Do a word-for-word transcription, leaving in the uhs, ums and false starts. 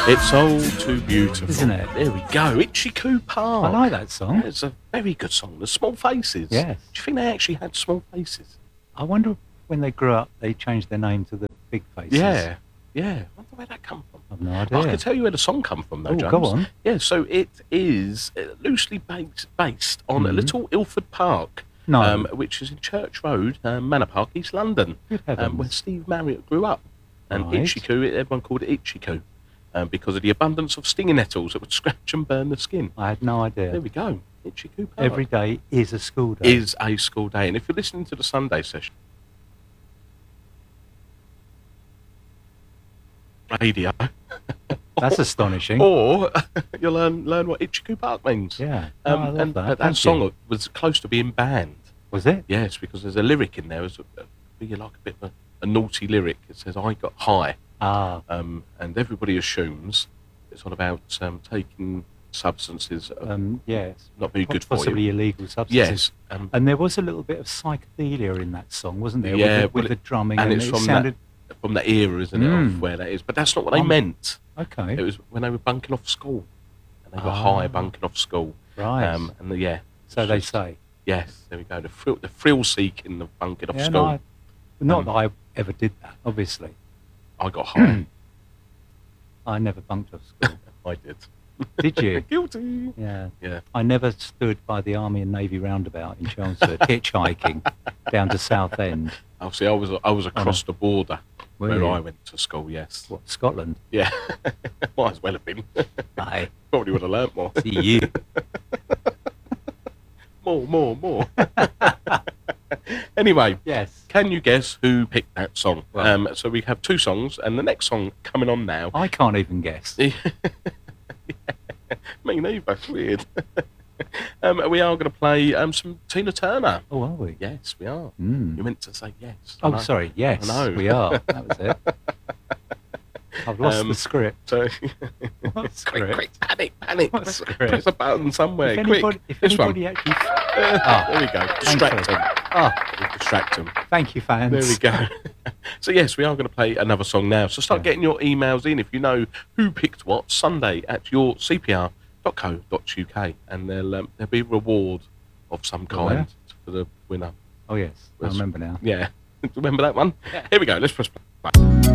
It's all too beautiful, isn't it? There we go. Itchy-Coo Park. I like that song. Yeah, it's a very good song. The Small Faces. Yes. Do you think they actually had small faces? I wonder if when they grew up, they changed their name to the Big Faces. Yeah, yeah. I wonder where that come from. I've no idea. I can tell you where the song come from, though, Oh, James. go on. Yeah, so it is uh, loosely based, based on Mhm. Little Ilford Park, No. um, which is in Church Road, um, Manor Park, East London, Good um, heavens. where Steve Marriott grew up. And Right. Itchy-Coo, everyone called it Itchy-Coo, um, because of the abundance of stinging nettles that would scratch and burn the skin. I had no idea. There we go. Itchy-Coo Park. Every day is a school day. is a school day. And if you're listening to the Sunday session radio, That's astonishing. or you'll learn learn what Itchy-Coo Park means. Yeah. No, Um, I love and that. that, Thank song you. was close to being banned. Was it? Yes, because there's a lyric in there. It's a, a, like a bit of a, a naughty lyric. It says, "I got high," Ah. um, and everybody assumes it's all about um, taking substances that are Um, yes. not very good for Possibly you. illegal substances. Yes, um, And there was a little bit of psychedelia in that song, wasn't there? Yeah, With the, with well, the drumming. and And, it's it from sounded... from the era, isn't it, Mm. of where that is? But that's not what they Um, meant. Okay. It was when they were bunking off school, and they were Ah. high bunking off school. Right. Um, and the, yeah, so it's they just- say. Yes, there we go. The thrill, the thrill seeking of bunking off Yeah, school. no, I, not Um, that I ever did that, obviously. I got high. I never bunked off school. I did. Did you? Guilty. Yeah. Yeah. I never stood by the Army and Navy roundabout in Chelmsford hitchhiking down to Southend. Oh, see, I was I was across the border Were where you? I went to school. Yes. What, Scotland? Yeah. Might as well have been. Aye. Probably would have learnt more. See you. More, more, more. Anyway, Yes. can you guess who picked that song? Well- um, so we have two songs, and the next song coming on now. I can't even guess. Me neither. It's weird. um, we are going to play um, some Tina Turner. Oh, are we? Yes, we are. Mm. You meant to say yes. I Oh, know. sorry. Yes, I know. we are. That was it. I've lost Um, the script. So, What quick, script? quick, panic, panic. What Press, script? press a button somewhere, If quick. anybody, if this anybody one. actually... Uh, Ah, there we go. thank Distract you. them. Oh, Distract them. thank you, fans. There we go. So yes, we are going to play another song now. So start Yeah. getting your emails in if you know who picked what. Sunday at your c p r dot co dot u k, and there'll um, there'll be a reward of some Oh, kind for the winner. Oh, yes. I Let's- remember now. Yeah, remember that one? Yeah. Here we go. Let's press play.